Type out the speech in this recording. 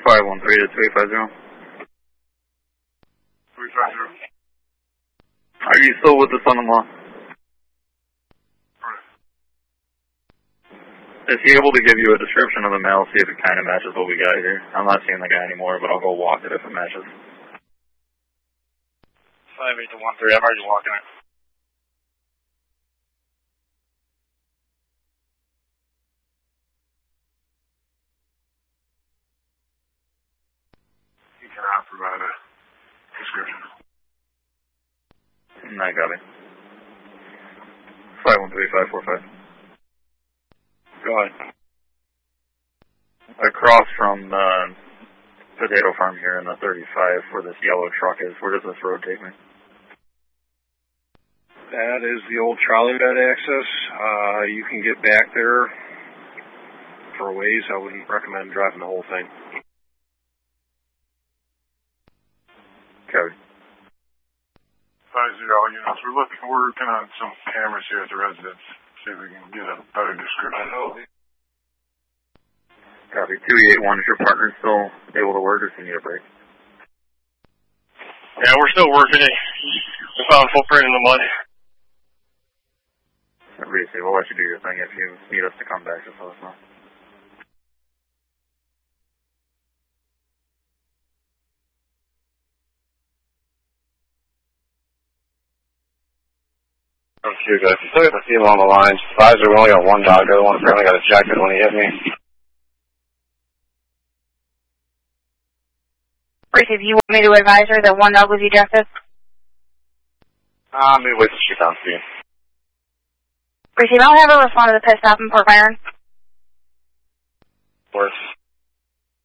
513 to 3850. 350. Are you still with the son-in-law? Right. Is he able to give you a description of the mail, see if it kind of matches what we got here? I'm not seeing the guy anymore, but I'll go walk it if it matches. 58 to 13, I'm already walking it. He cannot provide a description. I got it. 513-545. Go ahead. Across from the potato farm here in the 35 where this yellow truck is, where does this road take me? That is the old trolley bed access. You can get back there for a ways. I wouldn't recommend driving the whole thing. Okay. 50 units. We're working on some cameras here at the residence. See if we can get a better description. Copy. 281, is your partner still able to work or does he need a break? Yeah, we're still working it. We found a footprint in the mud. Reese, we'll let you do your thing. If you need us to come back, just let us know. Okay, guys. Still got the female on the line. Advisor, we only got one dog. The other one apparently got ejected when he hit me. Reese, do you want me to advise her that one dog was ejected? Maybe wait till she comes to you. Reese, I'll have her respond to the pit stop in Port Byron. Of course.